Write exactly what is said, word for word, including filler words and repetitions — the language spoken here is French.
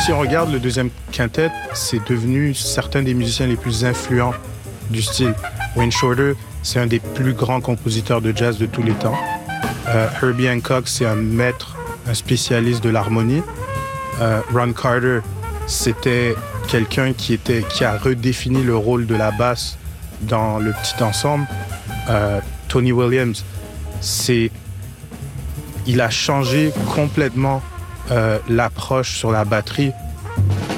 si on regarde le deuxième quintet, c'est devenu certains des musiciens les plus influents du style. Wayne Shorter, c'est un des plus grands compositeurs de jazz de tous les temps. Euh, Herbie Hancock, c'est un maître, un spécialiste de l'harmonie. Euh, Ron Carter, c'était quelqu'un qui, était, qui a redéfini le rôle de la basse dans le petit ensemble. Euh, Tony Williams, c'est, il a changé complètement euh, l'approche sur la batterie